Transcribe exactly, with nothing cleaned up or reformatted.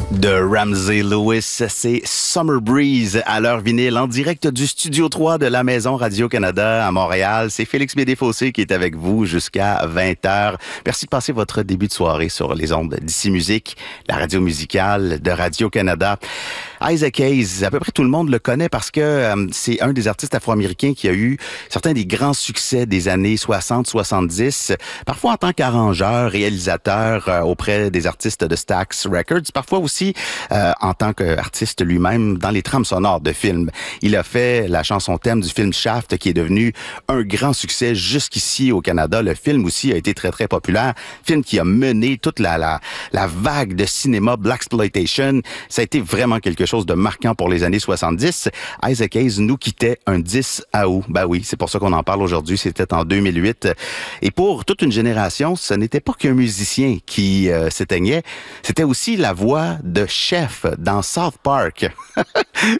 De Ramsey Lewis, c'est Summer Breeze à l'heure vinyle en direct du Studio trois de la Maison Radio-Canada à Montréal. C'est Félix Bédé-Fossé qui est avec vous jusqu'à vingt heures. Merci de passer votre début de soirée sur les ondes d'Ici Musique, la radio musicale de Radio-Canada. Isaac Hayes, à peu près tout le monde le connaît parce que euh, c'est un des artistes afro-américains qui a eu certains des grands succès des années soixante soixante-dix, parfois en tant qu'arrangeur, réalisateur euh, auprès des artistes de Stax Records, parfois aussi euh, en tant qu'artiste lui-même dans les trames sonores de films. Il a fait la chanson thème du film Shaft qui est devenu un grand succès jusqu'ici au Canada. Le film aussi a été très très populaire, film qui a mené toute la la, la vague de cinéma Blaxploitation. Ça a été vraiment quelque chose de marquant pour les années soixante-dix. Isaac Hayes nous quittait un dix août. Ben oui, c'est pour ça qu'on en parle aujourd'hui. C'était en deux mille huit. Et pour toute une génération, ce n'était pas qu'un musicien qui euh, s'éteignait. C'était aussi la voix de Chef dans South Park.